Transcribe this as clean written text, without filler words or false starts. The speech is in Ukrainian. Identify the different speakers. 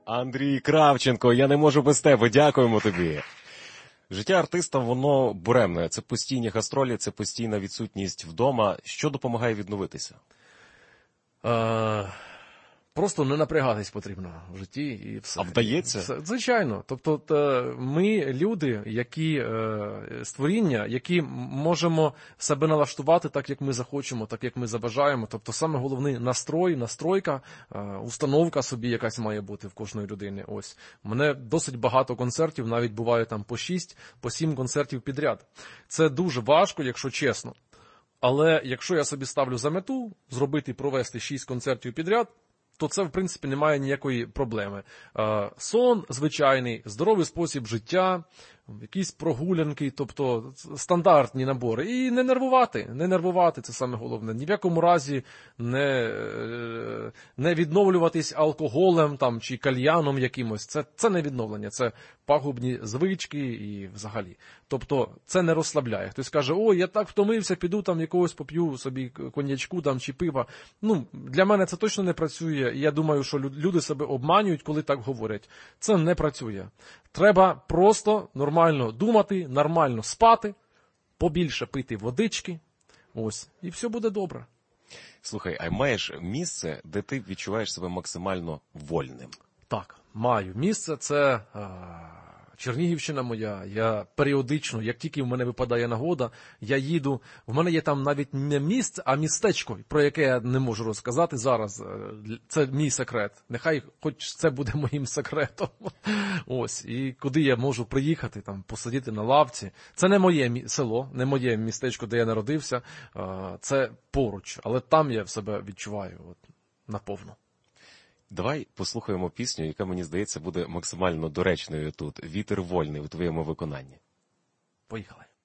Speaker 1: Андрій Кравченко, я не можу без тебе, дякуємо тобі. Життя артиста, воно буремне. Це постійні гастролі, це постійна відсутність вдома. Що допомагає відновитися?
Speaker 2: Просто не напрягатись потрібно в житті і все.
Speaker 1: А вдається?
Speaker 2: Звичайно. Тобто ми люди, які створіння, які можемо себе налаштувати так, як ми захочемо, так, як ми забажаємо. Тобто саме головне настрой, настройка, установка собі якась має бути в кожної людини. Ось. У мене досить багато концертів, навіть буває там по 6, по 7 концертів підряд. Це дуже важко, якщо чесно. Але якщо я собі ставлю за мету зробити, провести 6 концертів підряд, то це, в принципі, немає ніякої проблеми. Сон звичайний, здоровий спосіб життя, якісь прогулянки, тобто стандартні набори. І не нервувати, це саме головне. Ні в якому разі не відновлюватись алкоголем там, чи кальяном якимось. Це не відновлення, це пагубні звички і взагалі. Тобто це не розслабляє. Хтось каже, ой, я так втомився, піду там якогось поп'ю собі коньячку там, чи пива. Для мене це точно не працює. І я думаю, що люди себе обманюють, коли так говорять. Це не працює. Треба просто нормально думати, нормально спати, побільше пити водички, ось, і все буде добре.
Speaker 1: Слухай, а маєш місце, де ти відчуваєш себе максимально вольним?
Speaker 2: Так, маю місце, це Чернігівщина моя. Я періодично, як тільки в мене випадає нагода, я їду. В мене є там навіть не місце, а містечко, про яке я не можу розказати зараз. Це мій секрет. Нехай хоч це буде моїм секретом. Ось. І куди я можу приїхати, там, посидіти на лавці. Це не моє село, не моє містечко, де я народився. Це поруч. Але там я в себе відчуваю наповно.
Speaker 1: Давай послухаємо пісню, яка, мені здається, буде максимально доречною тут. «Вітер вольний» у твоєму виконанні.
Speaker 2: Поїхали.